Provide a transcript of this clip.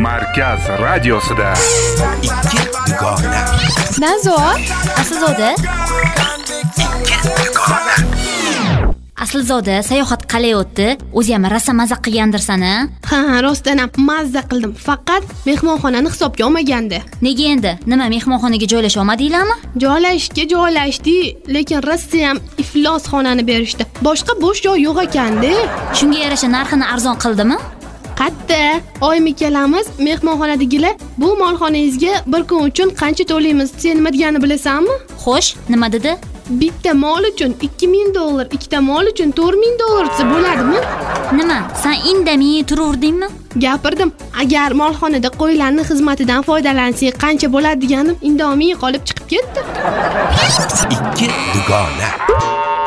Markaz radiosida ikki dugona. Nazo, Aslzoda. Aslzoda sayohat qalay o'tdi? O'zi ham rosa mazza qilgandirsan-a? ha, rostdan ham mazza qildim. Faqat mehmonxonani hisobga olmagandi. Nega endi? Nima mehmonxonaga joylasha olmadinglarmi? Joylashdi, lekin Rossiya ham iflos xonani berishdi. Boshqa bo'sh joy yo'q ekanda. Shunga yarasha narxini arzon qildimi? Qatta, oymi kelamiz, mehmonxonadagilar bu molxonangizga bir kun uchun qancha to'laymiz, sen nima deganini bilasanmi? Xo'sh, nima dedi? Bitta mol uchun $2000, ikkita mol uchun $4000 desa bo'ladimi? Nima? Sen indamay turaverdingmi? Gapirdim, agar molxonada qo'ylarning xizmatidan foydalansak qancha bo'ladi deganim, indomie qolib chiqib ketdi. Ikki dugona.